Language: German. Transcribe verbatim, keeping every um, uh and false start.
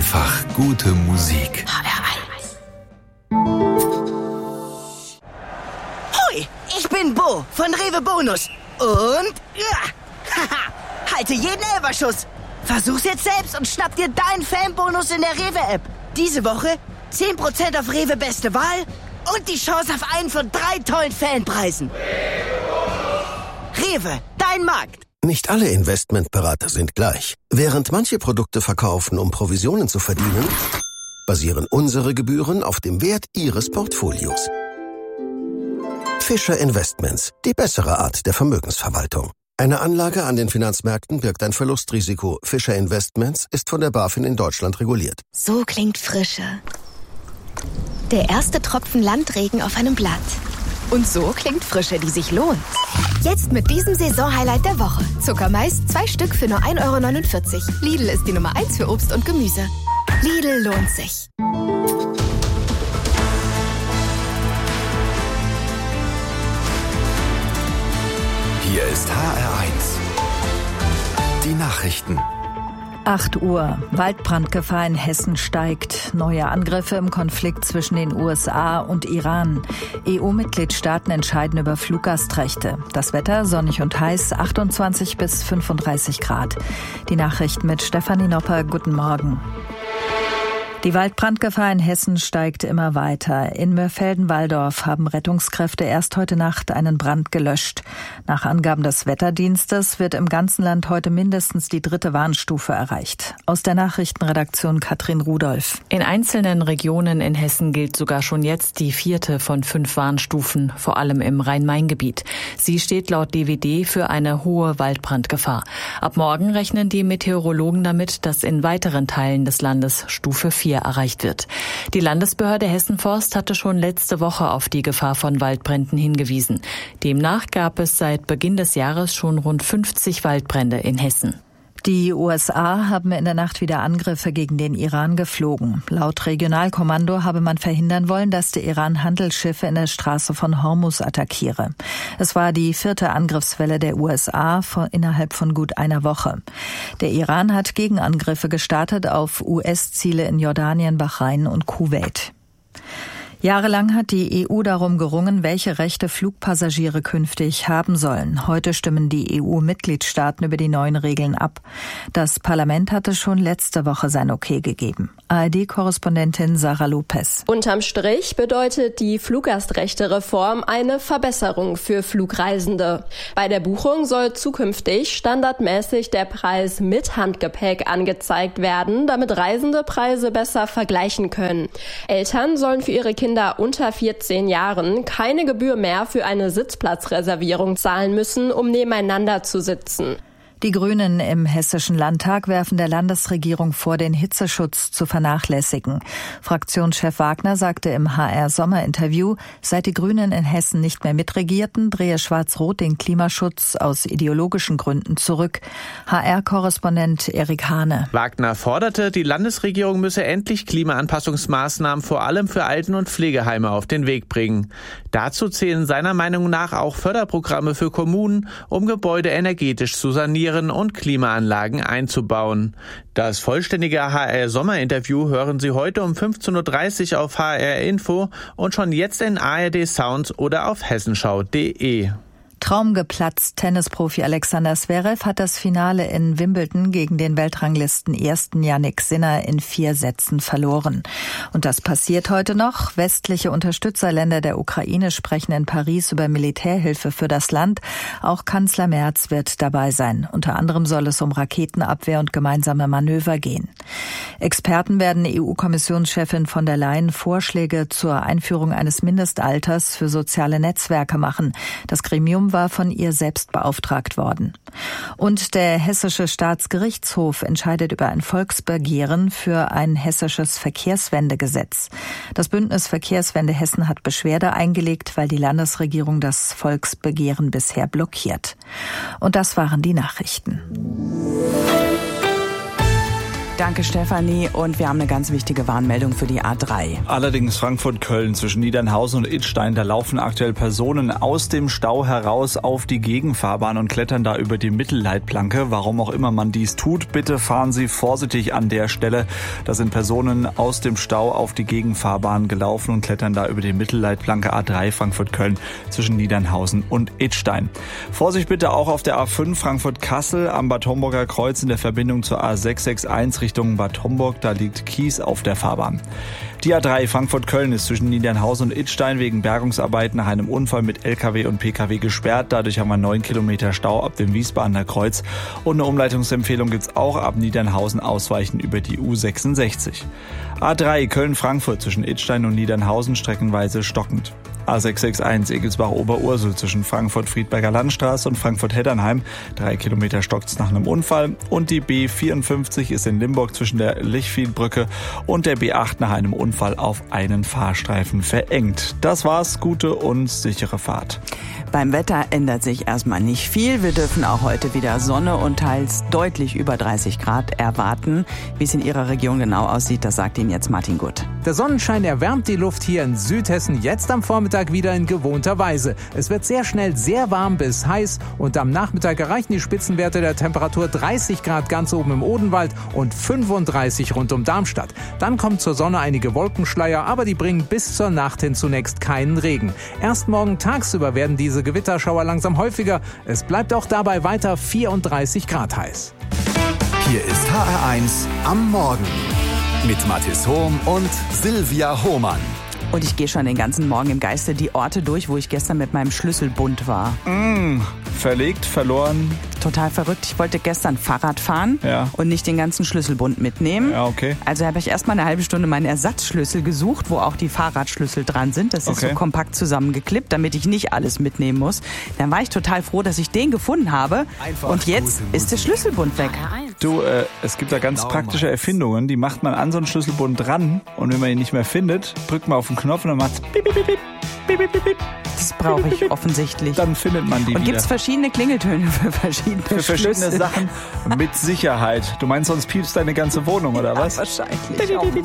einfach gute Musik. H R eins. Hoi, ich bin Bo von Rewe Bonus. Und ja, haha, halte jeden Elferschuss. Versuch's jetzt selbst und schnapp dir deinen Fanbonus in der Rewe-App. Diese Woche zehn Prozent auf Rewe Beste Wahl und die Chance auf einen von drei tollen Fanpreisen. Rewe, dein Markt. Nicht alle Investmentberater sind gleich. Während manche Produkte verkaufen, um Provisionen zu verdienen, basieren unsere Gebühren auf dem Wert Ihres Portfolios. Fischer Investments, die bessere Art der Vermögensverwaltung. Eine Anlage an den Finanzmärkten birgt ein Verlustrisiko. Fischer Investments ist von der BaFin in Deutschland reguliert. So klingt Frische. Der erste Tropfen Landregen auf einem Blatt. Und so klingt Frische, die sich lohnt. Jetzt mit diesem Saisonhighlight der Woche. Zuckermais, zwei Stück für nur ein Euro neunundvierzig. Lidl ist die Nummer eins für Obst und Gemüse. Lidl lohnt sich. Hier ist H R eins. Die Nachrichten. acht Uhr. Waldbrandgefahr in Hessen steigt. Neue Angriffe im Konflikt zwischen den U S A und Iran. E U-Mitgliedstaaten entscheiden über Fluggastrechte. Das Wetter sonnig und heiß, achtundzwanzig bis fünfunddreißig Grad. Die Nachrichten mit Stefanie Nopper. Guten Morgen. Die Waldbrandgefahr in Hessen steigt immer weiter. In Mörfelden-Walldorf haben Rettungskräfte erst heute Nacht einen Brand gelöscht. Nach Angaben des Wetterdienstes wird im ganzen Land heute mindestens die dritte Warnstufe erreicht. Aus der Nachrichtenredaktion Katrin Rudolph. In einzelnen Regionen in Hessen gilt sogar schon jetzt die vierte von fünf Warnstufen, vor allem im Rhein-Main-Gebiet. Sie steht laut D W D für eine hohe Waldbrandgefahr. Ab morgen rechnen die Meteorologen damit, dass in weiteren Teilen des Landes Stufe vier erreicht wird. Die Landesbehörde Hessen-Forst hatte schon letzte Woche auf die Gefahr von Waldbränden hingewiesen. Demnach gab es seit Beginn des Jahres schon rund fünfzig Waldbrände in Hessen. Die U S A haben in der Nacht wieder Angriffe gegen den Iran geflogen. Laut Regionalkommando habe man verhindern wollen, dass der Iran Handelsschiffe in der Straße von Hormuz attackiere. Es war die vierte Angriffswelle der U S A von, innerhalb von gut einer Woche. Der Iran hat Gegenangriffe gestartet auf U S-Ziele in Jordanien, Bahrain und Kuwait. Jahrelang hat die E U darum gerungen, welche Rechte Flugpassagiere künftig haben sollen. Heute stimmen die E U-Mitgliedstaaten über die neuen Regeln ab. Das Parlament hatte schon letzte Woche sein Okay gegeben. A R D-Korrespondentin Sarah Lopez. Unterm Strich bedeutet die Fluggastrechte-Reform eine Verbesserung für Flugreisende. Bei der Buchung soll zukünftig standardmäßig der Preis mit Handgepäck angezeigt werden, damit Reisende Preise besser vergleichen können. Eltern sollen für ihre Kinder unter vierzehn Jahren keine Gebühr mehr für eine Sitzplatzreservierung zahlen müssen, um nebeneinander zu sitzen. Die Grünen im Hessischen Landtag werfen der Landesregierung vor, den Hitzeschutz zu vernachlässigen. Fraktionschef Wagner sagte im H R-Sommerinterview, seit die Grünen in Hessen nicht mehr mitregierten, drehe Schwarz-Rot den Klimaschutz aus ideologischen Gründen zurück. H R-Korrespondent Erik Hane. Wagner forderte, die Landesregierung müsse endlich Klimaanpassungsmaßnahmen vor allem für Alten- und Pflegeheime auf den Weg bringen. Dazu zählen seiner Meinung nach auch Förderprogramme für Kommunen, um Gebäude energetisch zu sanieren und Klimaanlagen einzubauen. Das vollständige H R-Sommerinterview hören Sie heute um fünfzehn Uhr dreißig auf H R Info und schon jetzt in A R D Sound oder auf hessenschau punkt de. Traum geplatzt. Tennisprofi Alexander Zverev hat das Finale in Wimbledon gegen den Weltranglisten-Ersten Jannik Sinner in vier Sätzen verloren. Und das passiert heute noch. Westliche Unterstützerländer der Ukraine sprechen in Paris über Militärhilfe für das Land. Auch Kanzler Merz wird dabei sein. Unter anderem soll es um Raketenabwehr und gemeinsame Manöver gehen. Experten werden E U-Kommissionschefin von der Leyen Vorschläge zur Einführung eines Mindestalters für soziale Netzwerke machen. Das Gremium war von ihr selbst beauftragt worden. Und der Hessische Staatsgerichtshof entscheidet über ein Volksbegehren für ein hessisches Verkehrswendegesetz. Das Bündnis Verkehrswende Hessen hat Beschwerde eingelegt, weil die Landesregierung das Volksbegehren bisher blockiert. Und das waren die Nachrichten. Danke, Stefanie. Und wir haben eine ganz wichtige Warnmeldung für die A drei. Allerdings Frankfurt-Köln zwischen Niedernhausen und Idstein. Da laufen aktuell Personen aus dem Stau heraus auf die Gegenfahrbahn und klettern da über die Mittelleitplanke. Warum auch immer man dies tut, bitte fahren Sie vorsichtig an der Stelle. Da sind Personen aus dem Stau auf die Gegenfahrbahn gelaufen und klettern da über die Mittelleitplanke A drei Frankfurt-Köln zwischen Niedernhausen und Idstein. Vorsicht bitte auch auf der A fünf Frankfurt-Kassel am Bad Homburger Kreuz in der Verbindung zur A sechs sechs eins Richtung Bad Homburg. Da liegt Kies auf der Fahrbahn. Die A drei Frankfurt-Köln ist zwischen Niedernhausen und Idstein wegen Bergungsarbeiten nach einem Unfall mit L K W und P K W gesperrt. Dadurch haben wir neun Kilometer Stau ab dem Wiesbadener Kreuz. Und eine Umleitungsempfehlung gibt's auch ab Niedernhausen ausweichen über die U sechsundsechzig. A drei Köln-Frankfurt zwischen Idstein und Niedernhausen streckenweise stockend. A sechs sechs eins Egelsbach-Oberursel zwischen Frankfurt-Friedberger Landstraße und Frankfurt-Heddernheim. Drei Kilometer stockt's nach einem Unfall. Und die B vierundfünfzig ist in Limburg zwischen der Lichfiedbrücke und der B acht nach einem Unfall auf einen Fahrstreifen verengt. Das war's. Gute und sichere Fahrt. Beim Wetter ändert sich erstmal nicht viel. Wir dürfen auch heute wieder Sonne und teils deutlich über dreißig Grad erwarten. Wie es in Ihrer Region genau aussieht, das sagt Ihnen jetzt Martin Gutt. Der Sonnenschein erwärmt die Luft hier in Südhessen jetzt am Vormittag wieder in gewohnter Weise. Es wird sehr schnell sehr warm bis heiß und am Nachmittag erreichen die Spitzenwerte der Temperatur dreißig Grad ganz oben im Odenwald und fünfunddreißig rund um Darmstadt. Dann kommen zur Sonne einige Wolkenschleier, aber die bringen bis zur Nacht hin zunächst keinen Regen. Erst morgen tagsüber werden diese Gewitterschauer langsam häufiger. Es bleibt auch dabei weiter vierunddreißig Grad heiß. Hier ist H R eins am Morgen mit Mathis Hohm und Silvia Hohmann. Und ich gehe schon den ganzen Morgen im Geiste die Orte durch, wo ich gestern mit meinem Schlüsselbund war. Mm, verlegt, verloren. Total verrückt. Ich wollte gestern Fahrrad fahren ja. und nicht den ganzen Schlüsselbund mitnehmen. Ja, okay. Also habe ich erstmal eine halbe Stunde meinen Ersatzschlüssel gesucht, wo auch die Fahrradschlüssel dran sind. Das ist okay. so kompakt zusammengeklippt, damit ich nicht alles mitnehmen muss. Dann war ich total froh, dass ich den gefunden habe. Einfach und jetzt ist der Schlüsselbund weg. Du, äh, es gibt da ganz praktische Erfindungen, die macht man an so einen Schlüsselbund dran und wenn man ihn nicht mehr findet, drückt man auf den Knopf und dann macht's piep, piep, piep, piep, piep, piep, piep. Das brauche ich offensichtlich. Dann findet man die Und wieder. gibt es verschiedene Klingeltöne für verschiedene Für verschiedene Schlüssel? Sachen mit Sicherheit. Du meinst, sonst piepst deine ganze Wohnung, oder was? Ja, wahrscheinlich.